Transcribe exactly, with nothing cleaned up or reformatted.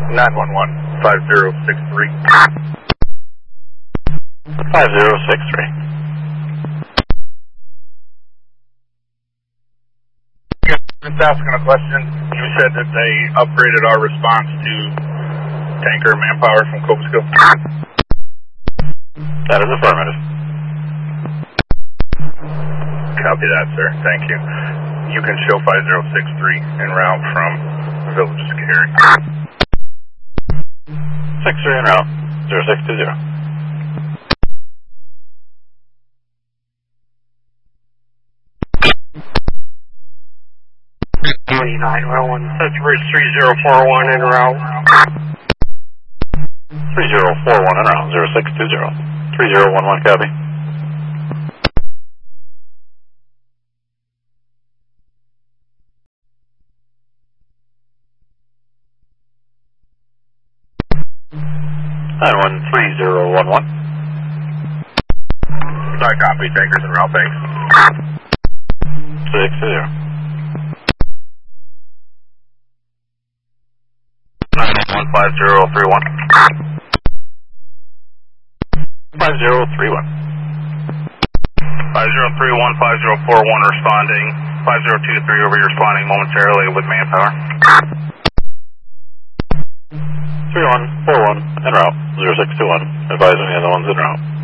nine one one, five zero six three. five zero six three. Just asking a question. You said that they upgraded our response to tanker manpower from Cobesville. That is affirmative. Copy that, sir. Thank you. You can show five zero six three en route from Village Scary. six three en route, zero six two zero. nine one one, that's bridge three zero four one en route. three zero four one en route, zero six two zero. three zero one one, copy. nine one three zero one one. I copy. Tankers en route, thanks. six two zero. nine one five zero three one. five zero three one. five zero three one, five zero four one responding. five zero two three over, you're responding momentarily with manpower. three one four one en route, zero six two one. Advise any other ones en route.